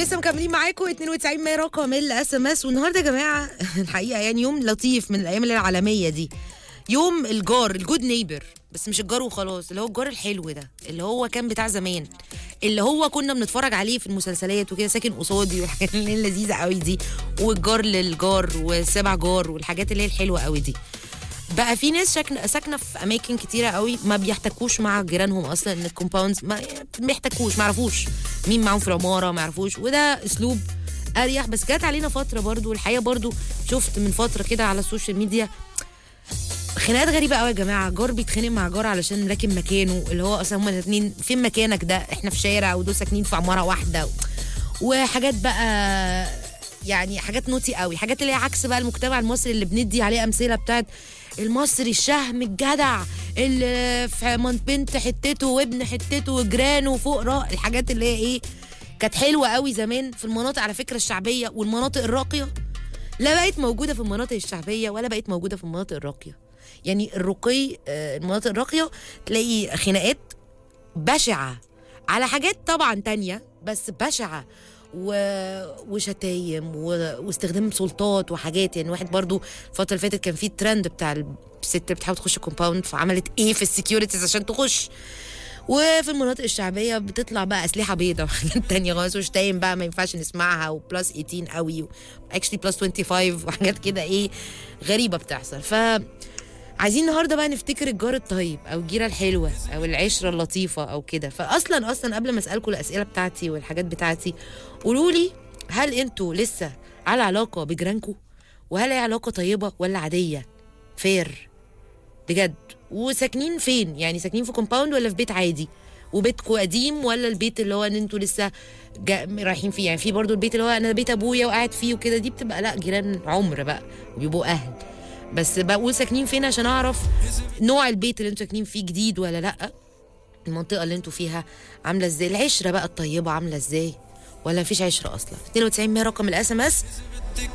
ولسه مكملين معاكم 92 100 رقم الاس ام اس. والنهارده يا جماعه الحقيقه يعني يوم لطيف من الايام العالميه دي، يوم الجار، الجود نيبر، بس مش الجار وخلاص، اللي هو الجار الحلو ده اللي هو كان بتاع زمان، اللي هو كنا بنتفرج عليه في المسلسلات وكده، ساكن قصادي والحاجات اللي اللذيذه قوي دي، والجار للجار والسبع جار والحاجات اللي هي الحلوه قوي دي. بقى في ناس ساكنه في اماكن كتيره قوي ما بيحتكوش مع جيرانهم اصلا، ان الكومباوندز ما بيحتكوش، ما يعرفوش مين معاهم في العماره، ما يعرفوش، وده اسلوب اريح. بس جات علينا فتره برضو الحقيقه، برضو شفت من فتره كده على السوشيال ميديا خناقات غريبه قوي يا جماعه، جار بيتخانق مع جار علشان راكن مكانه، اللي هو اصلا هما الاثنين فين مكانك ده، احنا في شارع ودول ساكنين في عماره واحده، وحاجات بقى يعني حاجات نوتي قوي، حاجات اللي هي عكس بقى المجتمع المصري اللي بندي عليه امثله بتاعت المصري الشهم الجدع اللي في بنت حتته وابن حتته وجيرانه فوق الحاجات اللي هي ايه كانت حلوه قوي زمان في المناطق على فكره الشعبيه والمناطق الراقيه، لا بقت موجوده في المناطق الشعبيه ولا بقت موجوده في المناطق الراقيه. يعني الرقي المناطق الراقيه تلاقي خناقات بشعه على حاجات طبعا تانية بس بشعه، وشتايم واستخدام سلطات وحاجات. يعني واحد برضو الفتره اللي فاتت كان في ترند بتاع الست اللي بتحاول تخش كومباوند، فعملت ايه في السكيورتيز عشان تخش. وفي المناطق الشعبيه بتطلع بقى اسلحه بيضاء وحاجات تانية خالص، وشتايم بقى ما ينفعش نسمعها، وبلس 18 قوي، اكشلي بلس 25 وحاجات كده ايه غريبه بتحصل. عايزين النهارده بقى نفتكر الجار الطيب او الجيره الحلوه او العشره اللطيفه او كده. فاصلا قبل ما اسالكم الاسئله بتاعتي والحاجات بتاعتي، قولوا لي هل انتوا لسه على علاقه بجيرانكم؟ وهل هي علاقه طيبه ولا عاديه فير بجد؟ وساكنين فين؟ يعني ساكنين في كومباوند ولا في بيت عادي؟ وبيتكم قديم ولا البيت اللي هو ان انتوا لسه رايحين فيه؟ يعني في برضو البيت اللي هو انا بيت ابويا وقاعد فيه وكده، دي بتبقى لا جيران عمر بقى وبيبقوا اهل. بس بقول ساكنين فين عشان اعرف نوع البيت اللي انتوا ساكنين فيه جديد ولا لا، المنطقه اللي انتوا فيها عامله ازاي، العشره بقى الطيبه عامله ازاي، ولا مفيش عشره اصلا. 92 100 رقم الاس ام اس.